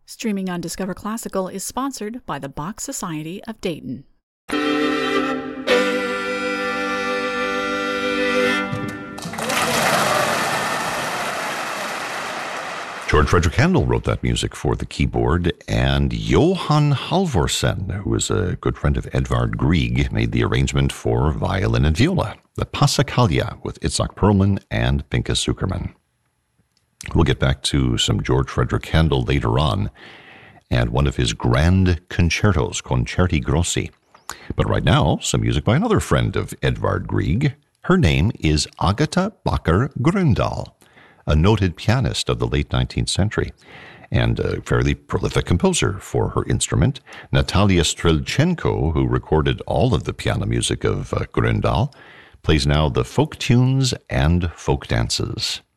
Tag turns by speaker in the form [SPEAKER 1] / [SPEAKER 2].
[SPEAKER 1] Streaming on Discover Classical is sponsored by the Bach Society of Dayton.
[SPEAKER 2] George Frederick Handel wrote that music for the keyboard, and Johann Halvorsen, who is a good friend of Edvard Grieg, made the arrangement for violin and viola, the Passacaglia with Itzhak Perlman and Pinchas Zukerman. We'll get back to some George Frederick Handel later on, and one of his grand concertos, Concerti Grossi. But right now, some music by another friend of Edvard Grieg. Her name is Agatha Bakker-Grøndahl, a noted pianist of the late 19th century and a fairly prolific composer for her instrument. Natalia Strelchenko, who recorded all of the piano music of Grøndahl, plays now the folk tunes and folk dances.